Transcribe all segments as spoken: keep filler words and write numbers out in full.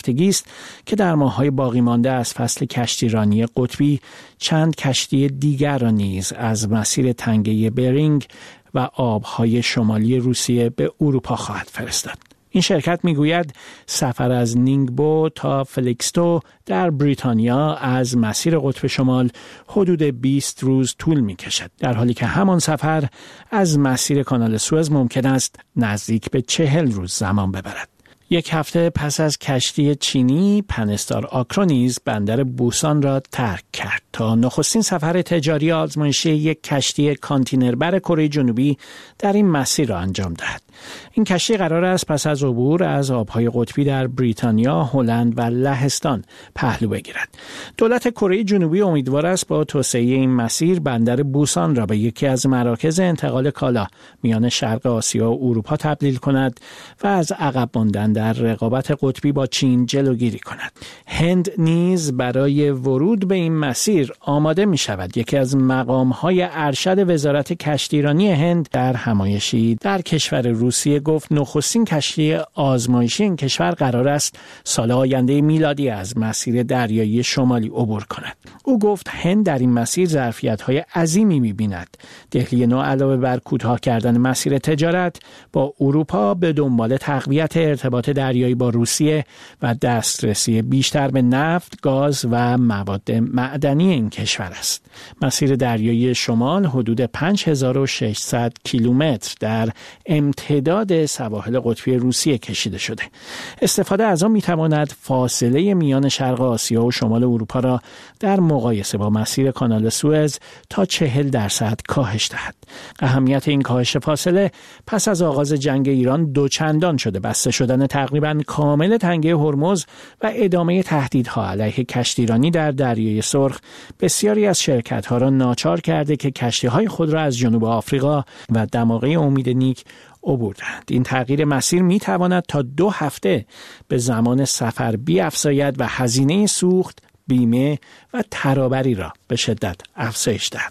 هفتگی است که در ماه‌های باقی مانده از فصل کشتیرانی قطبی چند کشتی دیگر را نیز از مسیر تنگه برینگ و آبهای شمالی روسیه به اروپا خواهد فرستاد. این شرکت میگوید سفر از نیگبو تا فلیکستو در بریتانیا از مسیر قطب شمال حدود بیست روز طول میکشد، در حالی که همان سفر از مسیر کانال سوئز ممکن است نزدیک به چهل روز زمان ببرد. یک هفته پس از کشتی چینی پنستار آکرونیز بندر بوسان را ترک کرد تا نخستین سفر تجاری آزمایشی یک کشتی کانتینربر کره جنوبی در این مسیر را انجام دهد. این کشتی قرار است پس از عبور از آبهای قطبی در بریتانیا، هلند و لهستان پهلو بگیرد. دولت کره جنوبی امیدوار است با توسعه این مسیر بندر بوسان را به یکی از مراکز انتقال کالا میان شرق آسیا و اروپا تبدیل کند و از عقب ماندن در رقابت قطبی با چین جلوگیری کند. هند نیز برای ورود به این مسیر آماده می شود. یکی از مقام‌های ارشد وزارت کشتیرانی هند در همایشی در کشور روسیه گفت نخستین کشتی آزمایشی این کشور قرار است سال آینده میلادی از مسیر دریایی شمالی عبور کند. او گفت هند در این مسیر ظرفیت‌های عظیمی می‌بیند. دهلی نو علاوه بر کوتاه کردن مسیر تجارت با اروپا به دنبال تقویت ارتباط دریایی با روسیه و دسترسی بیشتر به نفت، گاز و مواد معدنی این کشور است. مسیر دریایی شمال حدود پنج هزار و ششصد کیلومتر در امتداد سواحل قطبی روسیه کشیده شده. استفاده از آن می‌تواند فاصله میان شرق آسیا و شمال اروپا را در مقایسه با مسیر کانال سوئز تا چهل درصد کاهش دهد. اهمیت این کاهش فاصله پس از آغاز جنگ ایران دوچندان شده. بسته شدن تقریباً کامل تنگه هرمز و ادامه تهدیدها علیه کشتیرانی در دریای سرخ بسیاری از شرکت‌ها را ناچار کرده که کشتی‌های خود را از جنوب آفریقا و دماغه امید نیک عبور دهند. این تغییر مسیر می تواند تا دو هفته به زمان سفر بیفزاید و هزینه سوخت، بیمه و ترابری را به شدت افزایش دهد.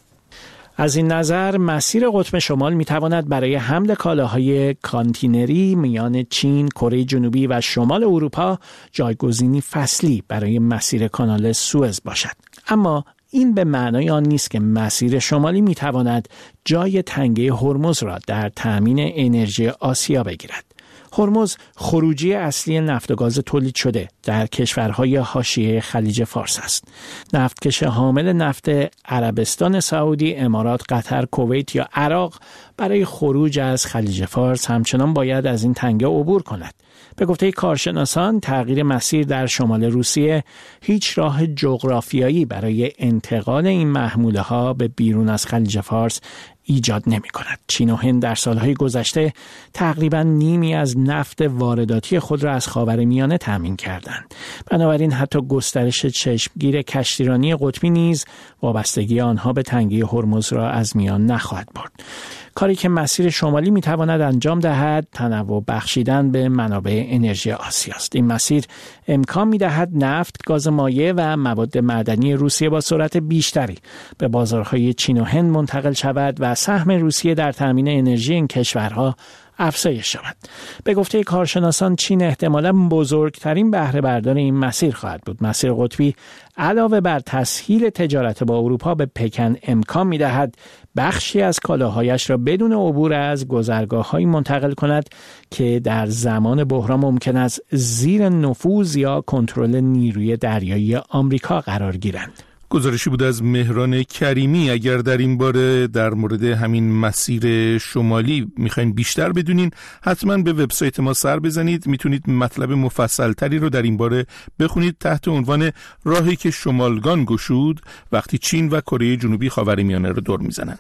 از این نظر مسیر قطب شمال می تواند برای حمل کالاهای کانتینری میان چین، کره جنوبی و شمال اروپا جایگزینی فصلی برای مسیر کانال سوئز باشد. اما این به معنای آن نیست که مسیر شمالی می تواند جای تنگه هرمز را در تامین انرژی آسیا بگیرد. هرمز خروجی اصلی نفت و گاز تولید شده در کشورهای حاشیه خلیج فارس است. نفتکش حامل نفت عربستان سعودی، امارات، قطر، کویت یا عراق برای خروج از خلیج فارس همچنان باید از این تنگه عبور کند. به گفته کارشناسان تغییر مسیر در شمال روسیه هیچ راه جغرافیایی برای انتقال این محموله ها به بیرون از خلیج فارس ایجاد نمی کند. چین و هند در سالهای گذشته تقریبا نیمی از نفت وارداتی خود را از خاورمیانه تامین کردند. بنابراین حتی گسترش چشمگیر کشتیرانی قطبی نیز وابستگی آنها به تنگه هرمز را از میان نخواهد برد. کاری که مسیر شمالی می تواند انجام دهد تنوع بخشیدن به منابع انرژی آسیا است. این مسیر امکان می دهد نفت، گاز مایع و مواد معدنی روسیه با سرعت بیشتری به بازارهای چین و هند منتقل شود و سهم روسیه در تامین انرژی این کشورها افزایش یابد. به گفته کارشناسان چین احتمالاً بزرگترین بهره بردار این مسیر خواهد بود. مسیر قطبی علاوه بر تسهیل تجارت با اروپا به پکن امکان می‌دهد بخشی از کالاهایش را بدون عبور از گذرگاه‌هایی منتقل کند که در زمان بحران ممکن است زیر نفوذ یا کنترل نیروی دریایی آمریکا قرار گیرند. گزارشی بود از مهران کریمی. اگر در این باره در مورد همین مسیر شمالی میخواین بیشتر بدونین حتما به وبسایت ما سر بزنید. میتونید مطلب مفصل تری رو در این باره بخونید تحت عنوان راهی که شمالگان گشود وقتی چین و کره جنوبی خاورمیانه رو دور میزنن.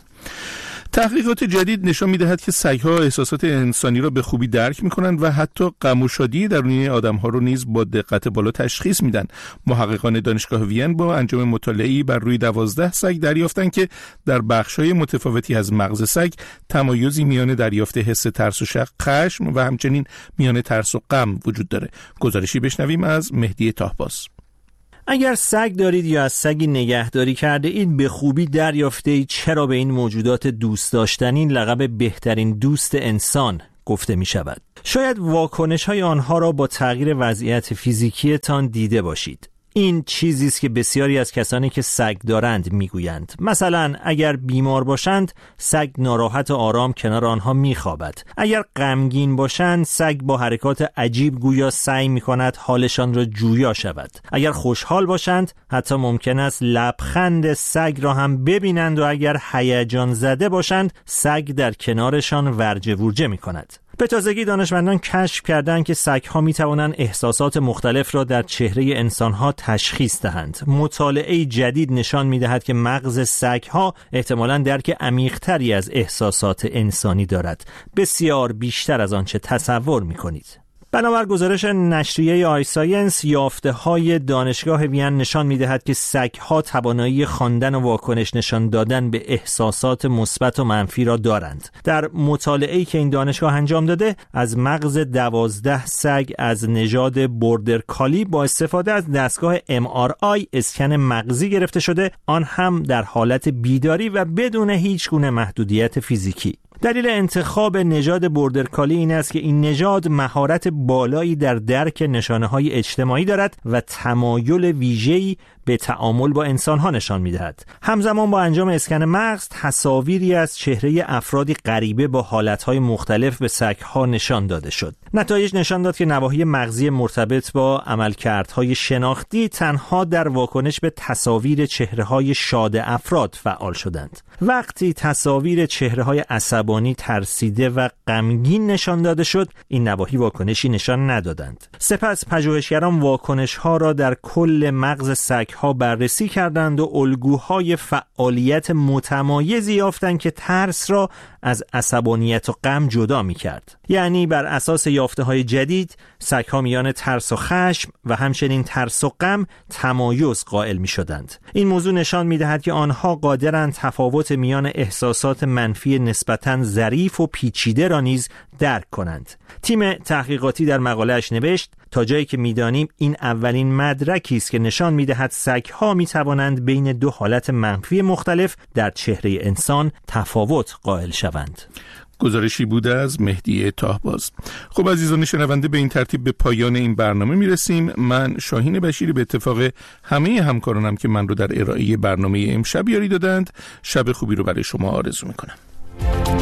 تحقیقات جدید نشان می‌دهد که سگ‌ها احساسات انسانی را به خوبی درک می‌کنند و حتی غم و شادی درونی آدم‌ها را نیز با دقت بالا تشخیص میدن. محققان دانشگاه وین با انجام مطالعه‌ای بر روی دوازده سگ دریافتند که در بخش‌های متفاوتی از مغز سگ تمایزی میان دریافت حس ترس و شک، خشم و همچنین میان ترس و غم وجود داره. گزارشی بشنویم از مهدی طاهباز. اگر سگ دارید یا از سگی نگهداری کرده اید به خوبی دریافته اید چرا به این موجودات دوست داشتنی لقب بهترین دوست انسان گفته می شود. شاید واکنش های آنها را با تغییر وضعیت فیزیکیتان دیده باشید. این چیزی است که بسیاری از کسانی که سگ دارند میگویند. مثلا اگر بیمار باشند، سگ ناراحت و آرام کنار آنها میخوابد. اگر غمگین باشند، سگ با حرکات عجیب گویا سعی میکند حالشان را جویا شود. اگر خوشحال باشند، حتی ممکن است لبخند سگ را هم ببینند و اگر هیجان زده باشند، سگ در کنارشان ورجه ورجه میکند. به تازگی دانشمندان کشف کردند که سگ‌ها می‌توانند احساسات مختلف را در چهره انسان‌ها تشخیص دهند. مطالعه جدید نشان می‌دهد که مغز سگ‌ها احتمالاً درک عمیق‌تری از احساسات انسانی دارد، بسیار بیشتر از آنچه تصور می‌کنید. بنابر گزارش نشریه آی ساینس، یافته‌های دانشگاه وین نشان می‌دهد که سگ‌ها توانایی خواندن و واکنش نشان دادن به احساسات مثبت و منفی را دارند. در مطالعه‌ای که این دانشگاه انجام داده، از مغز دوازده سگ از نژاد بوردر کالی با استفاده از دستگاه ام آر آی اسکن مغزی گرفته شده، آن هم در حالت بیداری و بدون هیچ گونه محدودیت فیزیکی. دلیل انتخاب نژاد بوردر کالی این است که این نژاد مهارت بالایی در درک نشانه‌های اجتماعی دارد و تمایل ویژه‌ای به تعامل با انسان‌ها نشان می‌دهد. همزمان با انجام اسکن مغز، تصاویری از چهره افرادی غریبه با حالت‌های مختلف به سگ‌ها نشان داده شد. نتایج نشان داد که نواحی مغزی مرتبط با عملکردهای شناختی تنها در واکنش به تصاویر چهره‌های شاد افراد فعال شدند. وقتی تصاویر چهره‌های عصبانی، ترسیده و غمگین نشان داده شد، این نواحی واکنشی نشان ندادند. سپس پژوهشگران واکنش‌ها را در کل مغز سگ‌ها بررسی کردند و الگوهای فعالیت متمایزی یافتند که ترس را از عصبانیت و غم جدا می‌کرد. یعنی بر اساس یافته‌های جدید، سگ‌ها میان ترس و خشم و همچنین ترس و غم تمایز قائل می‌شدند. این موضوع نشان می‌دهد که آنها قادرند تفاوت میان احساسات منفی نسبتاً ظریف و پیچیده را نیز درک کنند. تیم تحقیقاتی در مقاله‌اش نوشت: تا جایی که می‌دانیم این اولین مدرکی است که نشان می‌دهد سگ‌ها می‌توانند بین دو حالت منفی مختلف در چهره انسان تفاوت قائل شوند. گزارشی بوده از مهدی تاهباز. خب عزیزان شنونده، به این ترتیب به پایان این برنامه میرسیم. من شاهین بشیری به اتفاق همه همکارانم که من رو در ارائه برنامه امشب یاری دادند، شب خوبی رو برای شما آرزو میکنم.